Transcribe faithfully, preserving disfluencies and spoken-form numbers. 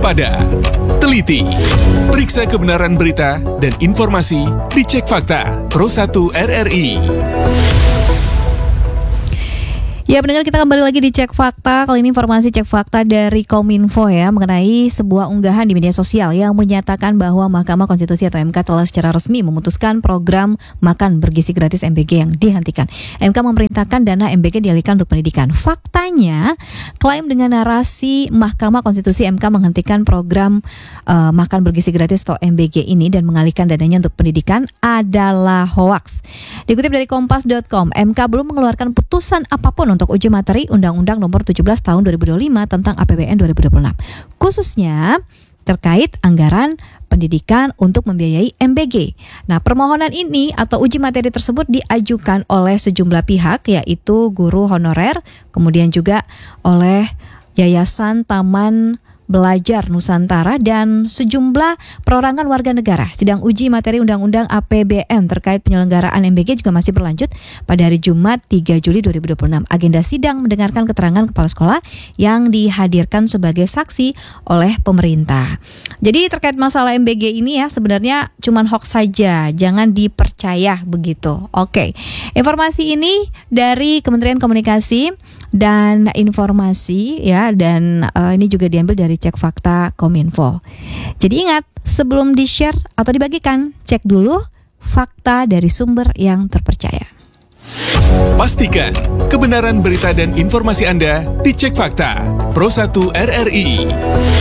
waspada, teliti, periksa kebenaran berita dan informasi di Cek Fakta Pro satu R R I. Ya, pendengar, kita kembali lagi di Cek Fakta. Kali ini informasi Cek Fakta dari Kominfo ya, mengenai sebuah unggahan di media sosial yang menyatakan bahwa Mahkamah Konstitusi atau M K telah secara resmi memutuskan program makan bergizi gratis M B G yang dihentikan. M K memerintahkan dana M B G dialihkan untuk pendidikan. Faktanya, klaim dengan narasi Mahkamah Konstitusi M K menghentikan program uh, makan bergizi gratis atau M B G ini dan mengalihkan dananya untuk pendidikan adalah hoaks. Dikutip dari kompas dot com, M K belum mengeluarkan putusan apapun untuk uji materi Undang-Undang Nomor tujuh belas Tahun dua ribu dua puluh lima tentang A P B N dua ribu dua puluh enam, khususnya terkait anggaran pendidikan untuk membiayai M B G. Nah, permohonan ini atau uji materi tersebut diajukan oleh sejumlah pihak, yaitu guru honorer, kemudian juga oleh Yayasan Taman Belajar Nusantara dan sejumlah perorangan warga negara. Sidang uji materi Undang-Undang A P B N terkait penyelenggaraan M B G juga masih berlanjut pada hari Jumat tiga Juli dua ribu dua puluh enam. Agenda sidang mendengarkan keterangan kepala sekolah yang dihadirkan sebagai saksi oleh pemerintah. Jadi terkait masalah M B G ini ya, sebenarnya cuman hoax saja, jangan dipercaya begitu. Oke, informasi ini dari Kementerian Komunikasi dan Informasi ya, dan uh, ini juga diambil dari Cek Fakta Kominfo. Jadi ingat, sebelum di-share atau dibagikan, cek dulu fakta dari sumber yang terpercaya. Pastikan kebenaran berita dan informasi Anda di Cek Fakta Pro satu R R I.